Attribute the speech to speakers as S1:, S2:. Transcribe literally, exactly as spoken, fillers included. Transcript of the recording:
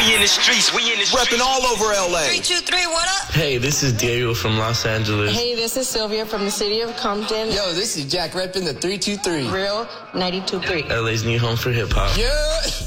S1: in the streets, we in the streets.
S2: Repping all over L A.
S3: Three, two, three, what up?
S4: Hey, this is Diego from Los Angeles.
S5: Hey, this is Sylvia from the city of Compton.
S6: Yo, this is Jack repping the three two three.
S5: Real ninety-two point three.
S4: L A's new home for hip hop.
S6: Yeah.